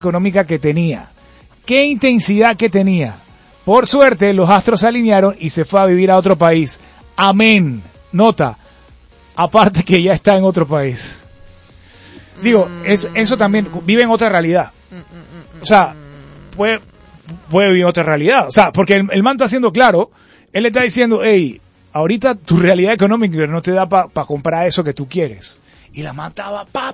económica que tenía, qué intensidad que tenía. Por suerte, los astros se alinearon y se fue a vivir a otro país. Amén. Nota, aparte que ya está en otro país. Digo, eso también vive en otra realidad. O sea, puede vivir en otra realidad. O sea, porque el man está siendo claro, él le está diciendo, hey, ahorita tu realidad económica no te da para comprar eso que tú quieres. Y la man estaba pa.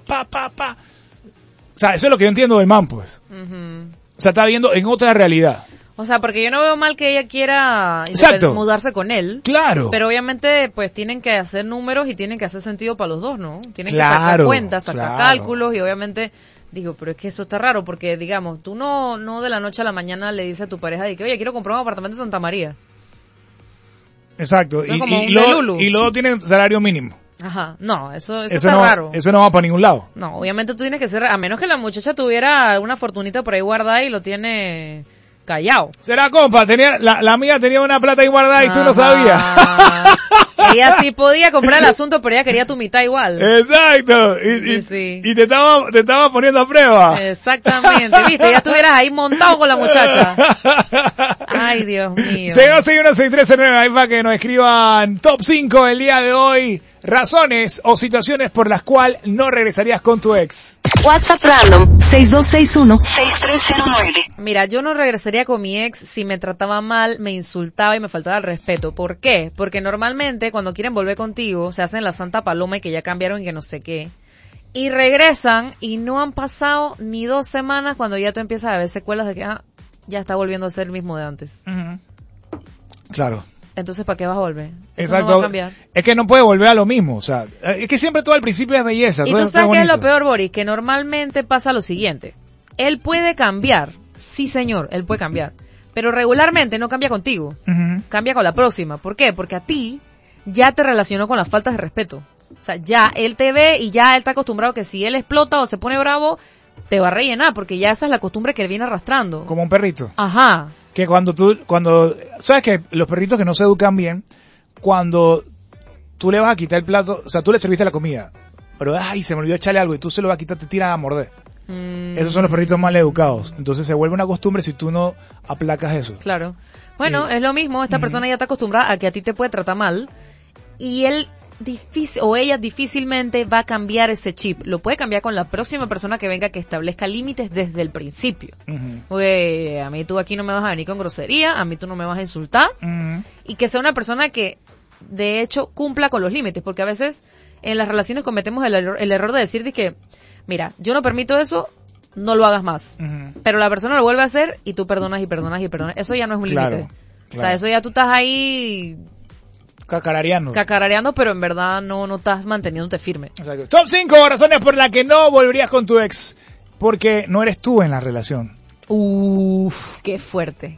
O sea, eso es lo que yo entiendo del man, pues. O sea, está viendo en otra realidad. O sea, porque yo no veo mal que ella quiera mudarse con él. Claro. Pero obviamente, pues, tienen que hacer números y tienen que hacer sentido para los dos, ¿no? Tienen que sacar cuentas, sacar cálculos y obviamente, digo, pero es que eso está raro porque, digamos, tú no de la noche a la mañana le dices a tu pareja de que, oye, quiero comprar un apartamento en Santa María. Exacto. Y luego tienen salario mínimo. Ajá, no, eso está raro. Eso no va para ningún lado. No, obviamente tú tienes que ser, a menos que la muchacha tuviera una fortunita por ahí guardada y lo tiene callado. ¿Será, compa? La mía tenía una plata ahí guardada y tú no sabías. Ella sí podía comprar el asunto, pero ella quería tu mitad igual. Exacto. Y te estaba poniendo a prueba. Exactamente, viste, ya estuvieras ahí montado con la muchacha. Ay, Dios mío. 62616309, ahí para que nos escriban top 5 el día de hoy. Razones o situaciones por las cuales no regresarías con tu ex. WhatsApp random 6261-6309. Mira, yo no regresaría con mi ex si me trataba mal, me insultaba y me faltaba el respeto. ¿Por qué? Porque normalmente cuando quieren volver contigo se hacen la santa paloma y que ya cambiaron y que no sé qué. Y regresan y no han pasado ni 2 semanas cuando ya tú empiezas a ver secuelas de que ya está volviendo a ser el mismo de antes. Claro. Entonces, ¿para qué vas a volver? Eso Exacto. no va a cambiar. Es que no puede volver a lo mismo. O sea, es que siempre todo al principio es belleza. Y tú sabes qué es lo peor, Boris, que normalmente pasa lo siguiente. Él puede cambiar. Sí, señor, él puede cambiar. Pero regularmente no cambia contigo. Cambia con la próxima. ¿Por qué? Porque a ti ya te relacionó con las faltas de respeto. O sea, ya él te ve y ya él está acostumbrado que si él explota o se pone bravo, te va a rellenar. Porque ya esa es la costumbre que él viene arrastrando. Como un perrito. Ajá. Que cuando sabes que los perritos que no se educan bien, cuando tú le vas a quitar el plato, o sea, tú le serviste la comida, pero se me olvidó echarle algo y tú se lo vas a quitar, te tiran a morder. Esos son los perritos mal educados. Entonces se vuelve una costumbre si tú no aplacas eso. Claro. Bueno, es lo mismo, esta persona ya está acostumbrada a que a ti te puede tratar mal y él ella difícilmente va a cambiar ese chip. Lo puede cambiar con la próxima persona que venga que establezca límites desde el principio. Oye, a mí tú aquí no me vas a venir con grosería, a mí tú no me vas a insultar. Y que sea una persona que de hecho cumpla con los límites, porque a veces en las relaciones cometemos el error de decir que, mira, yo no permito eso, no lo hagas más. Pero la persona lo vuelve a hacer y tú perdonas y perdonas y perdonas. Eso ya no es un límite. O sea, eso ya tú estás ahí Cacarareando, pero en verdad no estás manteniéndote firme. Exacto. Top 5 razones por las que no volverías con tu ex. Porque no eres tú en la relación. Qué fuerte.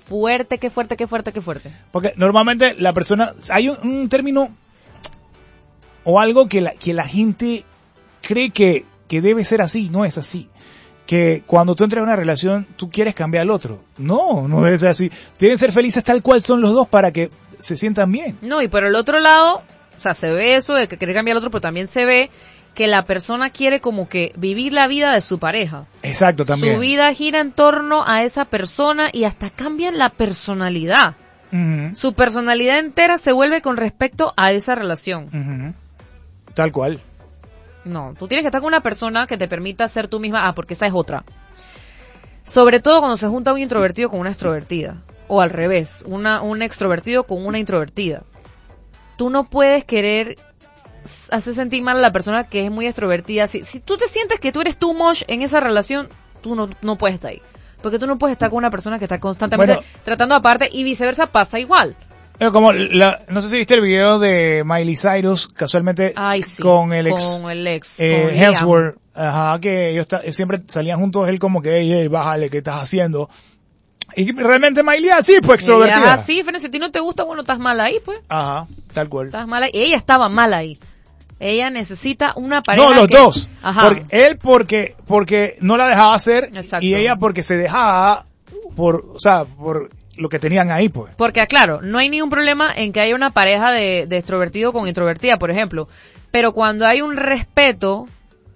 Porque normalmente la persona, hay un término o algo que la gente cree que debe ser así, no es así. Que cuando tú entras en una relación, tú quieres cambiar al otro. No debe ser así. Deben ser felices tal cual son los dos para que se sientan bien. No, y por el otro lado, o sea, se ve eso de que quiere cambiar al otro, pero también se ve que la persona quiere como que vivir la vida de su pareja. Exacto, también. Su vida gira en torno a esa persona y hasta cambian la personalidad. Su personalidad entera se vuelve con respecto a esa relación. Tal cual. No, tú tienes que estar con una persona que te permita ser tú misma, porque esa es otra. Sobre todo cuando se junta un introvertido con una extrovertida. O al revés, un extrovertido con una introvertida. Tú no puedes querer hacer sentir mal a la persona que es muy extrovertida. Si tú te sientes que tú eres too much en esa relación, tú no puedes estar ahí. Porque tú no puedes estar con una persona que está constantemente tratando aparte y viceversa pasa igual. Como no sé si viste el video de Miley Cyrus, casualmente con el ex Hemsworth, que ellos siempre salían juntos, él como que, hey, bájale, ¿qué estás haciendo? Y realmente Miley así, pues extrovertida. Sí, si a ti no te gusta, bueno, estás mal ahí, pues. Ajá, tal cual. Estás mal ahí. Ella estaba mal ahí. Ella necesita una pareja. No, los dos. Ajá. Él porque no la dejaba hacer. Exacto. Y ella porque se dejaba por lo que tenían ahí, pues. Porque, claro, no hay ningún problema en que haya una pareja de extrovertido con introvertida, por ejemplo. Pero cuando hay un respeto,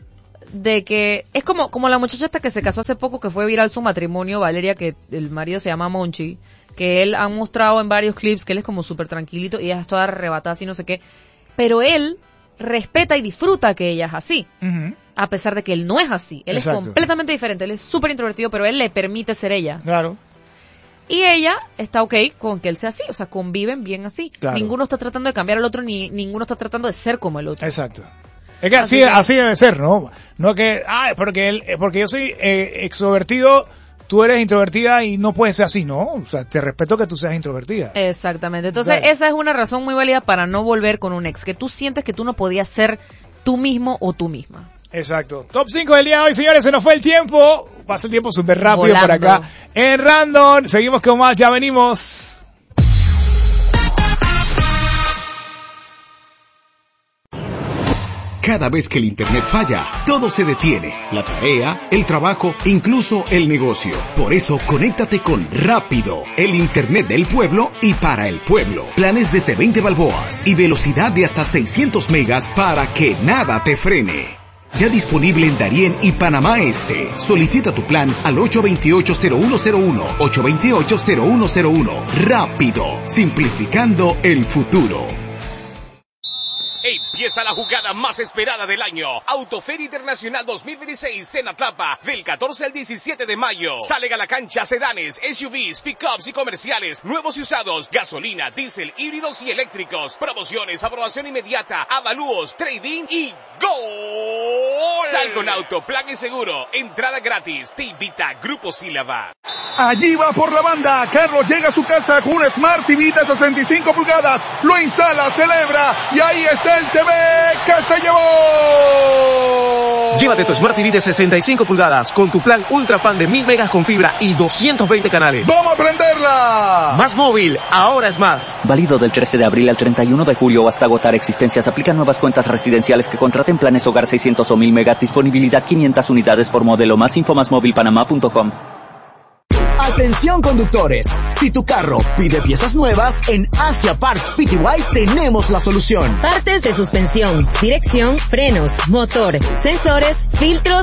de que es como la muchacha esta que se casó hace poco, que fue viral su matrimonio, Valeria, que el marido se llama Monchi, que él ha mostrado en varios clips que él es como súper tranquilito y ella es toda arrebatada así, no sé qué, pero él respeta y disfruta que ella es así, a pesar de que él no es así, él es completamente diferente, él es súper introvertido, pero él le permite ser ella. Claro. Y ella está okay con que él sea así, o sea, conviven bien así. Claro. Ninguno está tratando de cambiar al otro, ni ninguno está tratando de ser como el otro. Exacto. Es que así debe ser, ¿no? No que, porque yo soy extrovertido, tú eres introvertida y no puedes ser así, ¿no? O sea, te respeto que tú seas introvertida. Exactamente. Entonces, esa es una razón muy válida para no volver con un ex, que tú sientes que tú no podías ser tú mismo o tú misma. Exacto. Top 5 del día de hoy, señores, se nos fue el tiempo. Pasa el tiempo súper rápido volando por acá. En Random, seguimos con más, ya venimos. Cada vez que el internet falla, todo se detiene. La tarea, el trabajo, incluso el negocio. Por eso, conéctate con Rápido, el internet del pueblo y para el pueblo. Planes desde 20 balboas y velocidad de hasta 600 megas para que nada te frene. Ya disponible en Darién y Panamá Este. Solicita tu plan al 828-0101, 828-0101. Rápido, simplificando el futuro. Empieza la jugada más esperada del año. Autoferia Internacional 2026 en Atlapa, del 14 al 17 de mayo. Salen a la cancha sedanes, SUVs, pickups y comerciales, nuevos y usados, gasolina, diésel, híbridos y eléctricos. Promociones, aprobación inmediata, avalúos, trading y ¡gol! Sal con auto, plan y seguro, entrada gratis. Te invita Grupo Sílaba. Allí va por la banda. Carlos llega a su casa con un Smart TV de 65 pulgadas. Lo instala, celebra y ahí está el TV que se llevó. Llévate tu Smart TV de 65 pulgadas con tu plan Ultra Fan de 1000 megas con fibra y 220 canales. ¡Vamos a prenderla! Más móvil, ahora es más. Válido del 13 de abril al 31 de julio hasta agotar existencias. Aplican nuevas cuentas residenciales que contraten planes hogar 600 o 1000 megas. Disponibilidad 500 unidades por modelo. Más info másmovilpanamá.com. Atención conductores, si tu carro pide piezas nuevas, en Asia Parts Pty tenemos la solución. Partes de suspensión, dirección, frenos, motor, sensores, filtros